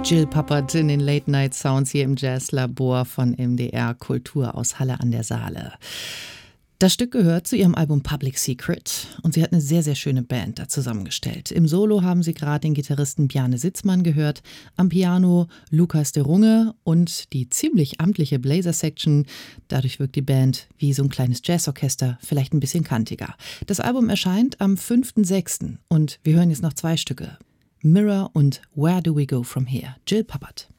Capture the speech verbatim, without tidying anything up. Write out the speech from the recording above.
Jill Papert in den Late Night Sounds hier im Jazzlabor von M D R Kultur aus Halle an der Saale. Das Stück gehört zu ihrem Album Public Secret und sie hat eine sehr, sehr schöne Band da zusammengestellt. Im Solo haben Sie gerade den Gitarristen Bjarne Sitzmann gehört, am Piano Lukas de Runge und die ziemlich amtliche Blazer-Section. Dadurch wirkt die Band wie so ein kleines Jazzorchester, vielleicht ein bisschen kantiger. Das Album erscheint am fünften sechsten und wir hören jetzt noch zwei Stücke. Mirror und Where Do We Go From Here? Jill Papert.